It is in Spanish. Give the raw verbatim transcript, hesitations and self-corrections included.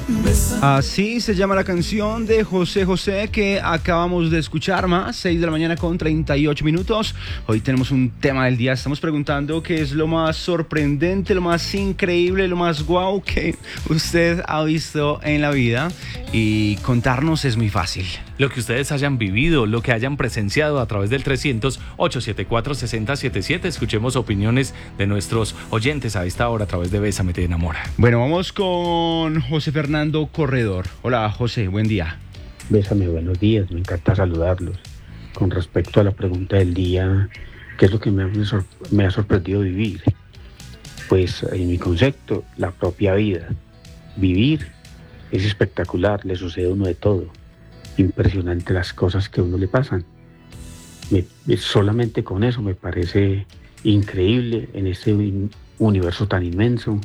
Así se llama la canción de José José que acabamos de escuchar, más seis de la mañana con treinta y ocho minutos. Hoy tenemos un tema del día. Estamos preguntando qué es lo más sorprendente, lo más increíble, lo más guau que usted ha visto en la vida. Y contarnos es muy fácil. Lo que ustedes hayan vivido, lo que hayan presenciado a través del trescientos, ochocientos setenta y cuatro, sesenta setenta y siete. Escuchemos opiniones de nuestros oyentes a esta hora a través de Bésame te enamora. Bueno, vamos con José Fernando Corredor. Hola, José, buen día. Bésame, buenos días, me encanta saludarlos. Con respecto a la pregunta del día, ¿qué es lo que me, me ha sorprendido vivir? Pues en mi concepto, la propia vida. Vivir es espectacular, le sucede a uno de todo. Impresionante las cosas que a uno le pasan. Me, solamente con eso me parece increíble en este universo tan inmenso.